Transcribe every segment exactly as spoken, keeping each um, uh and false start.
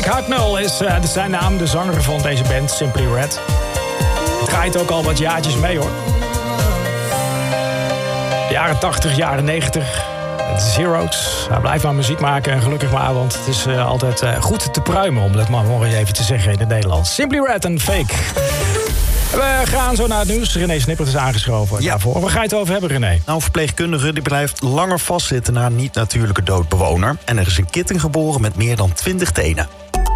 Hucknall is uh, zijn naam, de zanger van deze band, Simply Red. Draait ook al wat jaartjes mee, hoor. Jaren tachtig, jaren negentig. De Zero's. Hij blijft maar muziek maken en gelukkig maar, want het is uh, altijd uh, goed te pruimen, om dat maar nog eens even te zeggen in het Nederlands. Simply Red en Fake. We gaan zo naar het nieuws. René Snippert is aangeschoven ja. daarvoor. Waar ga je het over hebben, René? Nou, een verpleegkundige die blijft langer vastzitten na een niet-natuurlijke doodbewoner. En er is een kitten geboren met meer dan twintig tenen.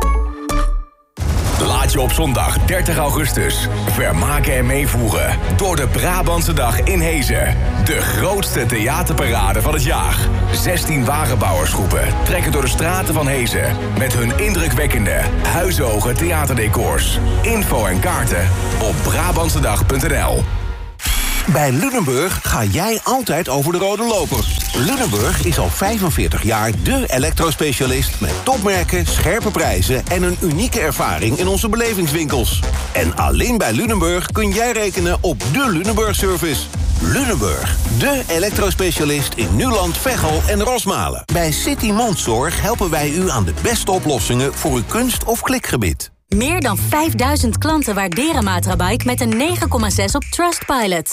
Laat je op zondag dertig augustus vermaken en meevoeren door de Brabantse Dag in Hezen. De grootste theaterparade van het jaar. zestien wagenbouwersgroepen trekken door de straten van Hezen met hun indrukwekkende, huishoge theaterdecors. Info en kaarten op brabantsedag punt n l. Bij Lunenburg ga jij altijd over de rode loper. Lunenburg is al vijfenveertig jaar de elektrospecialist met topmerken, scherpe prijzen en een unieke ervaring in onze belevingswinkels. En alleen bij Lunenburg kun jij rekenen op de Lunenburg-service. Lunenburg, de elektrospecialist in Nuland, Veghel en Rosmalen. Bij City Mondzorg helpen wij u aan de beste oplossingen voor uw kunst- of klikgebied. Meer dan vijfduizend klanten waarderen Matrabike met een negen komma zes op Trustpilot.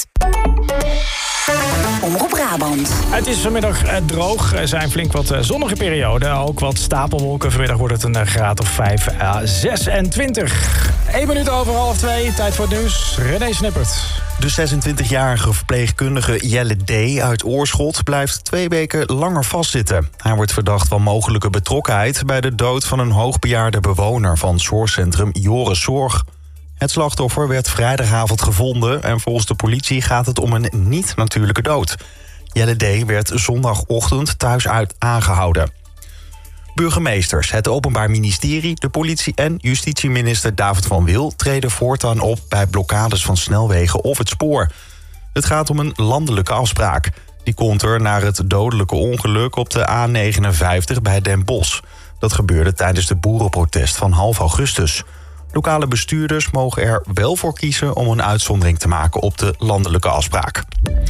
Omroep Brabant. Het is vanmiddag eh, droog. Er zijn flink wat eh, zonnige perioden. Ook wat stapelwolken. Vanmiddag wordt het een uh, graad of vijf à zesentwintig. Eén minuut over half twee. Tijd voor het nieuws. René Snippert. De zesentwintigjarige verpleegkundige Jelle D. uit Oorschot blijft twee weken langer vastzitten. Hij wordt verdacht van mogelijke betrokkenheid bij de dood van een hoogbejaarde bewoner van zorgcentrum Joris Zorg. Het slachtoffer werd vrijdagavond gevonden en volgens de politie gaat het om een niet-natuurlijke dood. Jelle D. werd zondagochtend thuis uit aangehouden. Burgemeesters, het Openbaar Ministerie, de politie en justitieminister David van Wil treden voortaan op bij blokkades van snelwegen of het spoor. Het gaat om een landelijke afspraak. Die komt er naar het dodelijke ongeluk op de A negenenvijftig bij Den Bosch. Dat gebeurde tijdens de boerenprotest van half augustus. Lokale bestuurders mogen er wel voor kiezen om een uitzondering te maken op de landelijke afspraak.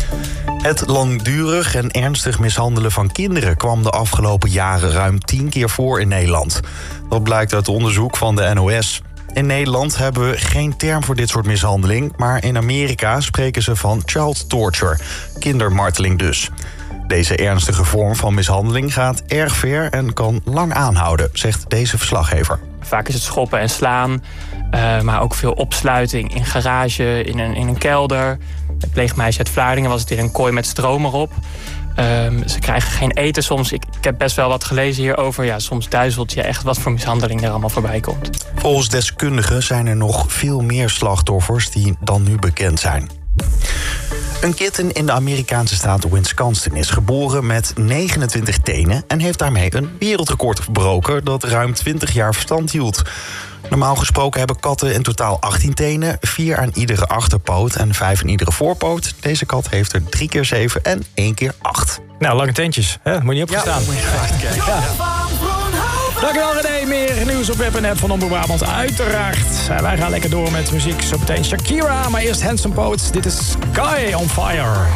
Het langdurig en ernstig mishandelen van kinderen kwam de afgelopen jaren ruim tien keer voor in Nederland. Dat blijkt uit onderzoek van de N O S. In Nederland hebben we geen term voor dit soort mishandeling, maar in Amerika spreken ze van child torture, kindermarteling dus. Deze ernstige vorm van mishandeling gaat erg ver en kan lang aanhouden, zegt deze verslaggever. Vaak is het schoppen en slaan, uh, maar ook veel opsluiting in garage, in een, in een kelder. Het pleegmeisje uit Vlaardingen was het in een kooi met stroom erop. Um, ze krijgen geen eten soms. Ik, ik heb best wel wat gelezen hierover. Ja, soms duizelt je echt wat voor mishandeling er allemaal voorbij komt. Volgens deskundigen zijn er nog veel meer slachtoffers die dan nu bekend zijn. Een kitten in de Amerikaanse staat Wisconsin is geboren met negenentwintig tenen en heeft daarmee een wereldrecord verbroken dat ruim twintig jaar verstand hield. Normaal gesproken hebben katten in totaal achttien tenen, vier aan iedere achterpoot en vijf aan iedere voorpoot. Deze kat heeft er drie keer zeven en één keer acht. Nou, lange teentjes, hè? Moet je niet opgestaan. Ja, moet je graag kijken. Ja. Dankjewel René, meer nieuws op web en app van Omroep Brabant uiteraard. En wij gaan lekker door met muziek, zo meteen Shakira, maar eerst Handsome Poets. Dit is Sky on Fire.